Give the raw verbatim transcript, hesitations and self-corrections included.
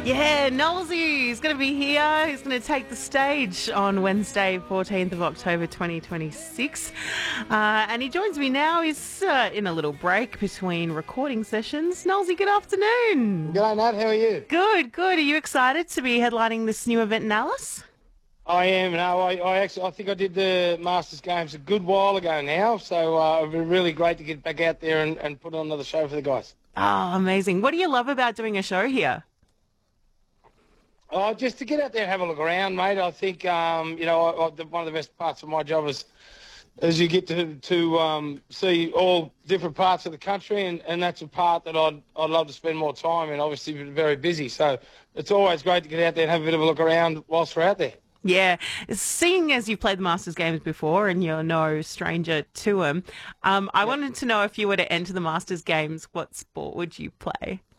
Yeah, Nolsey is going to be here. He's going to take the stage on Wednesday, fourteenth of October, twenty twenty-six. Uh, and he joins me now. He's uh, in a little break between recording sessions. Nolsey, good afternoon. G'day, Nat. How are you? Good, good. Are you excited to be headlining this new event in Alice? I am. No, I, I actually, I think I did the Masters Games a good while ago now. So uh, it'd be really great to get back out there and, and put on another show for the guys. Oh, amazing. What do you love about doing a show here? Oh, just to get out there and have a look around, mate. I think, um, you know, I, I, the, one of the best parts of my job is, is you get to to um, see all different parts of the country, and, and that's a part that I'd, I'd love to spend more time in. Obviously, we're very busy, so it's always great to get out there and have a bit of a look around whilst we're out there. Yeah, seeing as you've played the Masters Games before and you're no stranger to them, um, I Yep. wanted to know if you were to enter the Masters Games, what sport would you play?